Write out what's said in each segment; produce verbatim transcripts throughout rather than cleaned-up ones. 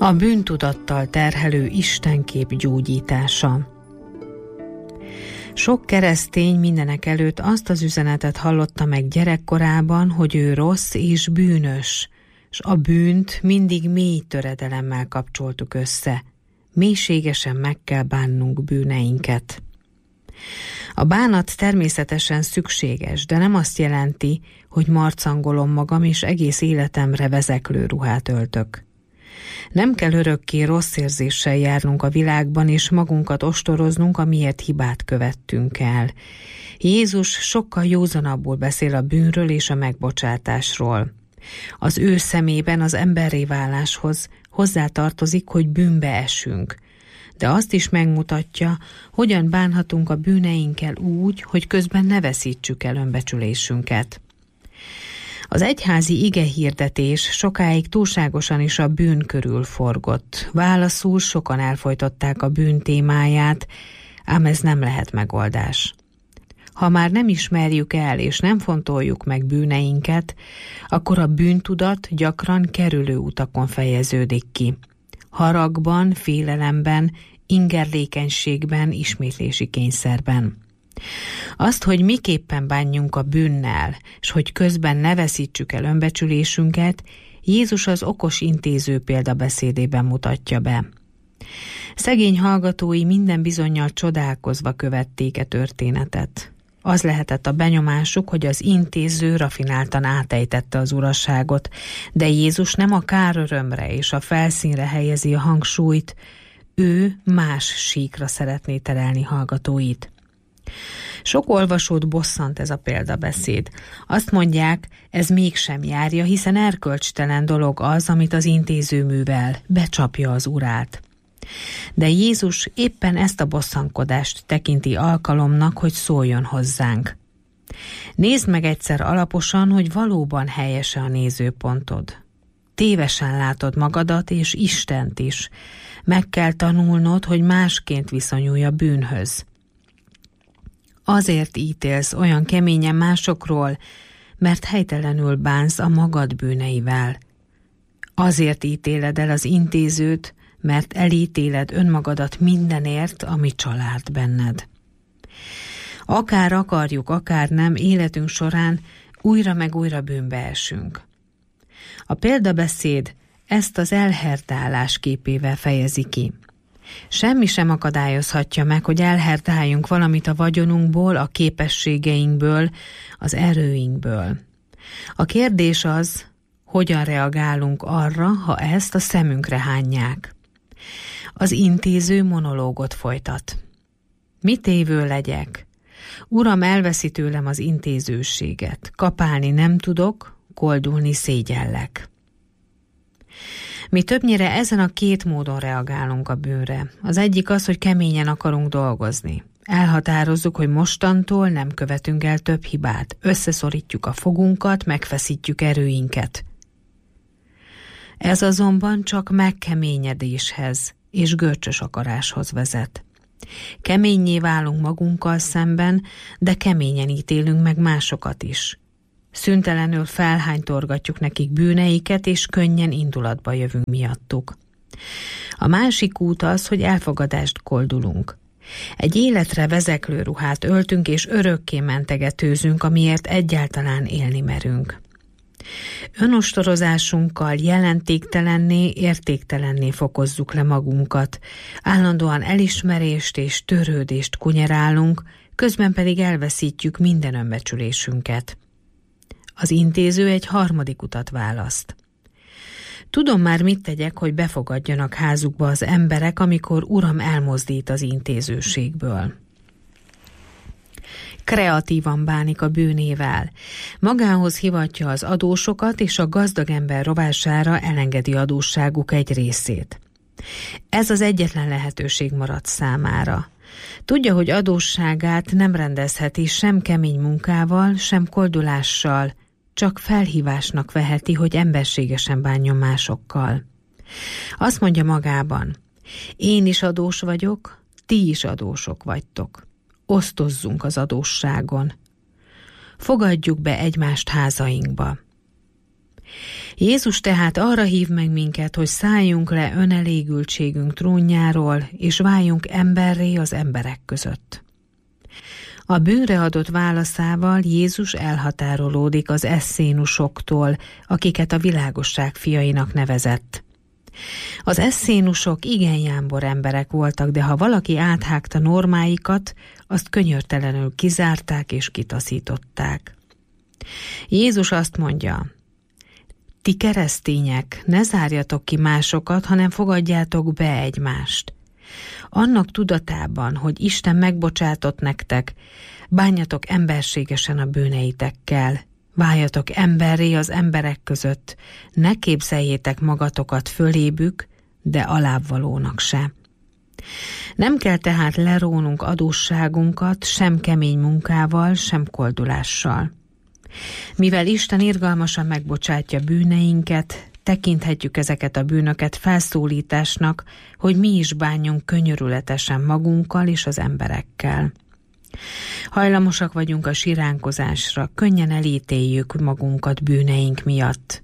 A bűntudattal terhelő istenkép gyógyítása. Sok keresztény mindenek előtt azt az üzenetet hallotta meg gyerekkorában, hogy ő rossz és bűnös, és a bűnt mindig mély töredelemmel kapcsoltuk össze. Mélységesen meg kell bánnunk bűneinket. A bánat természetesen szükséges, de nem azt jelenti, hogy marcangolom magam és egész életemre vezeklő ruhát öltök. Nem kell örökké rossz érzéssel járnunk a világban, és magunkat ostoroznunk, amiért hibát követtünk el. Jézus sokkal józanabbul beszél a bűnről és a megbocsátásról. Az ő szemében az emberré váláshoz hozzátartozik, hogy bűnbe esünk, de azt is megmutatja, hogyan bánhatunk a bűneinkkel úgy, hogy közben ne veszítsük el önbecsülésünket. Az egyházi igehirdetés sokáig túlságosan is a bűn körül forgott. Válaszul sokan elfojtották a bűn témáját, ám ez nem lehet megoldás. Ha már nem ismerjük el és nem fontoljuk meg bűneinket, akkor a bűntudat gyakran kerülő utakon fejeződik ki. Haragban, félelemben, ingerlékenységben, ismétlési kényszerben. Azt, hogy miképpen bánjunk a bűnnel, és hogy közben ne veszítsük el önbecsülésünket, Jézus az okos intéző példabeszédében mutatja be. Szegény hallgatói minden bizonnyal csodálkozva követték e történetet. Az lehetett a benyomásuk, hogy az intéző rafináltan átejtette az uraságot, de Jézus nem a kárörömre és a felszínre helyezi a hangsúlyt, ő más síkra szeretné terelni hallgatóit. Sok olvasót bosszant ez a példabeszéd. Azt mondják, ez mégsem járja, hiszen erkölcstelen dolog az, amit az intéző művel, becsapja az urát. De Jézus éppen ezt a bosszankodást tekinti alkalomnak, hogy szóljon hozzánk. Nézd meg egyszer alaposan, hogy valóban helyes-e a nézőpontod. Tévesen látod magadat és Istent is. Meg kell tanulnod, hogy másként viszonyulj a bűnhöz. Azért ítélsz olyan keményen másokról, mert helytelenül bánsz a magad bűneivel. Azért ítéled el az intézőt, mert elítéled önmagadat mindenért, ami család benned. Akár akarjuk, akár nem, életünk során újra meg újra bűnbe esünk. A példabeszéd ezt az elherdálás képével fejezi ki. Semmi sem akadályozhatja meg, hogy elherdáljunk valamit a vagyonunkból, a képességeinkből, az erőinkből. A kérdés az, hogyan reagálunk arra, ha ezt a szemünkre hányják. Az intéző monológot folytat. Mit tévő legyek? Uram, elveszi tőlem az intézőséget. Kapálni nem tudok, koldulni szégyellek. Mi többnyire ezen a két módon reagálunk a bűnre. Az egyik az, hogy keményen akarunk dolgozni. Elhatározzuk, hogy mostantól nem követünk el több hibát. Összeszorítjuk a fogunkat, megfeszítjük erőinket. Ez azonban csak megkeményedéshez és görcsös akaráshoz vezet. Keménnyé válunk magunkkal szemben, de keményen ítélünk meg másokat is. Szüntelenül felhánytorgatjuk nekik bűneiket, és könnyen indulatba jövünk miattuk. A másik út az, hogy elfogadást koldulunk. Egy életre vezeklő ruhát öltünk, és örökké mentegetőzünk, amiért egyáltalán élni merünk. Önostorozásunkkal jelentéktelenné, értéktelenné fokozzuk le magunkat, állandóan elismerést és törődést kunyerálunk, közben pedig elveszítjük minden önbecsülésünket. Az intéző egy harmadik utat választ. Tudom már, mit tegyek, hogy befogadjanak házukba az emberek, amikor Uram elmozdít az intézőségből. Kreatívan bánik a bűnével. Magához hivatja az adósokat, és a gazdag ember rovására elengedi adósságuk egy részét. Ez az egyetlen lehetőség maradt számára. Tudja, hogy adósságát nem rendezheti sem kemény munkával, sem koldulással, csak felhívásnak veheti, hogy emberségesen bánjon másokkal. Azt mondja magában, én is adós vagyok, ti is adósok vagytok. Osztozzunk az adósságon. Fogadjuk be egymást házainkba. Jézus tehát arra hív meg minket, hogy szálljunk le önelégültségünk trónjáról, és váljunk emberré az emberek között. A bűnre adott válaszával Jézus elhatárolódik az eszénusoktól, akiket a világosság fiainak nevezett. Az eszénusok igen jámbor emberek voltak, de ha valaki áthágta normáikat, azt könyörtelenül kizárták és kitaszították. Jézus azt mondja: ti keresztények, ne zárjatok ki másokat, hanem fogadjátok be egymást. Annak tudatában, hogy Isten megbocsátott nektek, bánjatok emberségesen a bűneitekkel, váljatok emberré az emberek között, ne képzeljétek magatokat fölébük, de alábbvalónak se. Nem kell tehát lerónunk adósságunkat sem kemény munkával, sem koldulással. Mivel Isten irgalmasan megbocsátja bűneinket, tekinthetjük ezeket a bűnöket felszólításnak, hogy mi is bánjunk könyörületesen magunkkal és az emberekkel. Hajlamosak vagyunk a siránkozásra, könnyen elítéljük magunkat bűneink miatt.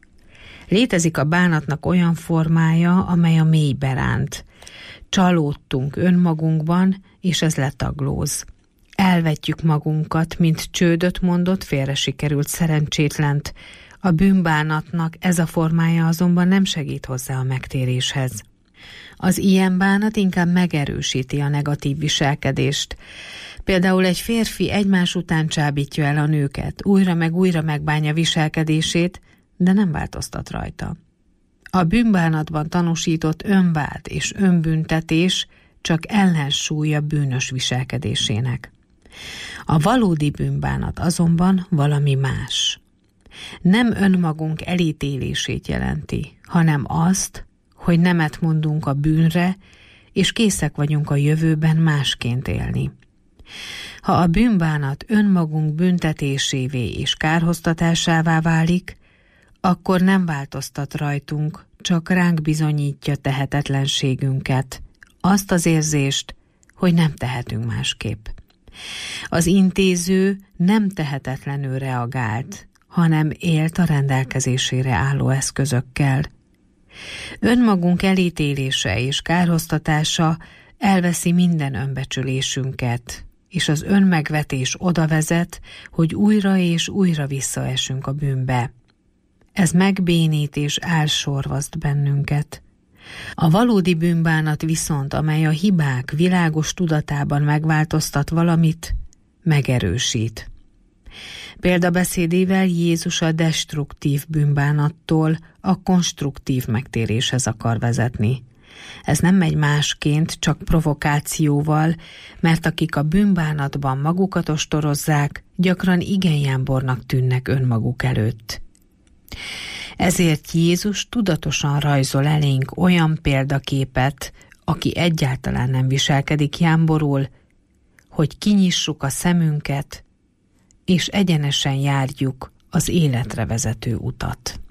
Létezik a bánatnak olyan formája, amely a mélybe ránt. Csalódtunk önmagunkban, és ez letaglóz. Elvetjük magunkat, mint csődöt mondott, félre sikerült szerencsétlent. A bűnbánatnak ez a formája azonban nem segít hozzá a megtéréshez. Az ilyen bánat inkább megerősíti a negatív viselkedést. Például egy férfi egymás után csábítja el a nőket, újra meg újra megbánja viselkedését, de nem változtat rajta. A bűnbánatban tanúsított önvád és önbüntetés csak ellensúlya bűnös viselkedésének. A valódi bűnbánat azonban valami más. Nem önmagunk elítélését jelenti, hanem azt, hogy nemet mondunk a bűnre, és készek vagyunk a jövőben másként élni. Ha a bűnbánat önmagunk büntetésévé és kárhoztatásává válik, akkor nem változtat rajtunk, csak ránk bizonyítja tehetetlenségünket, azt az érzést, hogy nem tehetünk másképp. Az intéző nem tehetetlenül reagált, hanem élt a rendelkezésére álló eszközökkel. Önmagunk elítélése és kárhoztatása elveszi minden önbecsülésünket, és az önmegvetés oda vezet, hogy újra és újra visszaesünk a bűnbe. Ez megbénít és elsorvaszt bennünket. A valódi bűnbánat viszont, amely a hibák világos tudatában megváltoztat valamit, megerősít. Példabeszédével Jézus a destruktív bűnbánattól a konstruktív megtéréshez akar vezetni. Ez nem megy másként, csak provokációval, mert akik a bűnbánatban magukat ostorozzák, gyakran igen jámbornak tűnnek önmaguk előtt. Ezért Jézus tudatosan rajzol elénk olyan példaképet, aki egyáltalán nem viselkedik jámborul, hogy kinyissuk a szemünket, és egyenesen járjuk az életre vezető utat.